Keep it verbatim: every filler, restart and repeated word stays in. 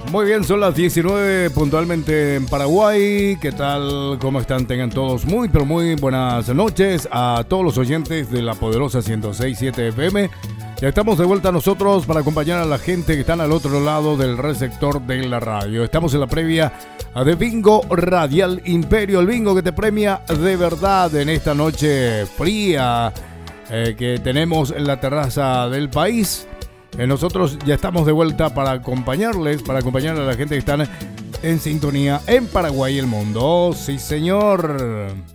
Muy bien, son las diecinueve puntualmente en Paraguay. ¿Qué tal? ¿Cómo están? Tengan todos muy, pero muy buenas noches a todos los oyentes de la poderosa ciento seis punto siete F M. Ya estamos de vuelta nosotros para acompañar a la gente que están al otro lado del receptor de la radio. Estamos en la previa de Bingo Radial Imperio, el bingo que te premia de verdad en esta noche fría eh, que tenemos en la terraza del país. Eh, nosotros ya estamos de vuelta para acompañarles, para acompañar a la gente que están en sintonía en Paraguay y el mundo. ¡Sí, señor!